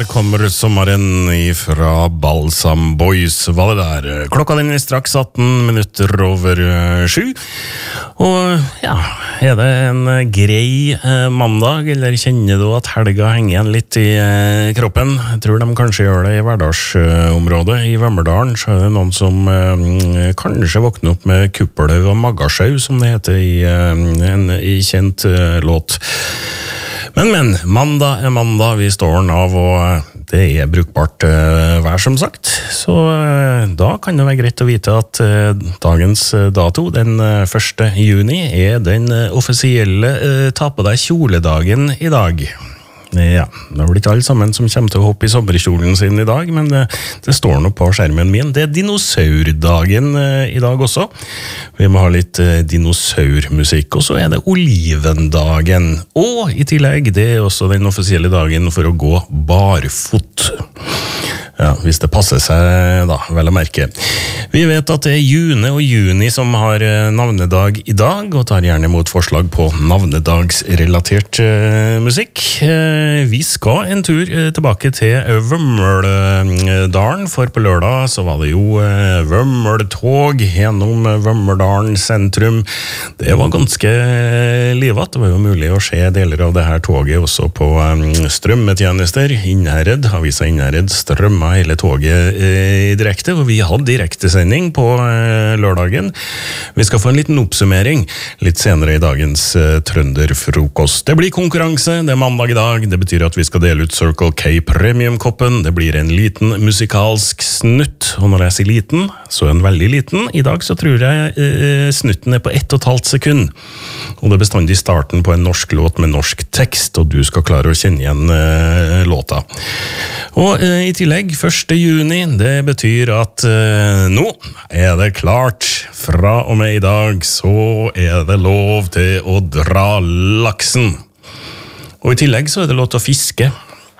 kommer sommeren ifra Balsam Boys, var det der. Klokka den straks 18 minutter over 7. Og ja, det en grei mandag, eller kjenner du at helga henger igjen litt i kroppen? Jeg tror de kanskje gjør det i hverdagsområdet. I Vømmerdalen så det noen som kanskje våkner opp med kuppeløv og magasjau, som det heter i en kjent låt. Men, mandag mandag, vi står den av, og det brukbart vær som sagt. Så da kan det være greit å vite at dagens dato, den 1. juni, den offisielle ta på deg kjoledagen i dag. Ja, det var ikke alle sammen som kommer til å hoppe i sommerkjolen sin i dag, men det står noe på skjermen min. Det dinosaurdagen i dag også. Vi må ha litt dinosaurmusikk, og så det olivendagen. Og i tillegg, det også den offisielle dagen for å gå barfot. Ja, hvis det passer seg da, vel å merke. Vi vet at det June og Juni som har navnedag i dag, og tar gjerne imot forslag på navnedagsrelatert musikk. Vi skal en tur tilbake til Vømmerdalen, for på lørdag så var det jo Vømmeltog gjennom Vømmerdalen sentrum. Det var ganske livat, det var jo mulig å se deler av det her toget også på strømmetjenester. Innherred, avisa Innherred, strømmet hele toget direkte, og vi hadde direktesending på lørdagen. Vi skal få en liten oppsummering litt senere i dagens trønderfrokost. Det blir konkurranse, det mandag i dag, det betyr at vi skal dele ut Circle K Premium-koppen. Det blir en liten musikalsk snutt, og når jeg sier liten, så en veldig liten. I dag så tror jeg snutten på 1,5 sekund, og det bestandig starten på en norsk låt med norsk tekst, og du skal klare å kjenne igjen låta. Og i tillegg 1. juni, det betyr at nå det klart. Fra og med i dag så det lov til å dra laksen. Og i tillegg så det lov til å fiske.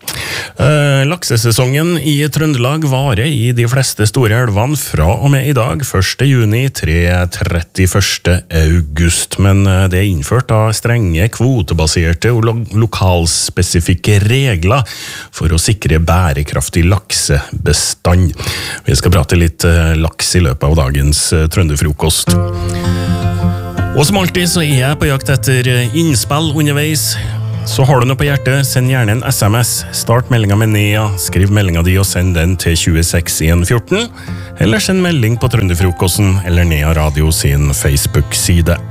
Laksesesongen i Trøndelag varer i de fleste store elvene fra og med i dag, 1. juni til 31. august. Men det innført av strenge, kvotebaserte og lokalspesifikke regler for å sikre bærekraftig laksebestand. Vi skal prate litt laks i løpet av dagens trønderfrokost. Og som alltid så jeg på jakt etter innspill underveis. Så har du noe på hjertet, send gjerne en SMS. Start meldinga med Nea, skriv meldinga di og send den til 26114. Eller send melding på Trønderfrokosten eller Nea Radio sin Facebook-side.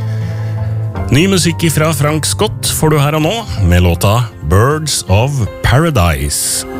Ny musikk fra Frank Scott får du her og nå, med låta Birds of Paradise.